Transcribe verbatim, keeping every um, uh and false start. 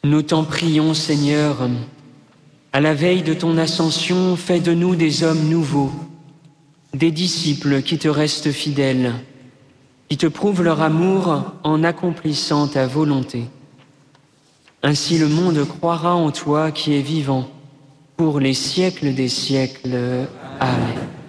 Nous t'en prions, Seigneur, à la veille de ton ascension, fais de nous des hommes nouveaux, des disciples qui te restent fidèles, qui te prouvent leur amour en accomplissant ta volonté. Ainsi le monde croira en toi qui es vivant, pour les siècles des siècles. Amen.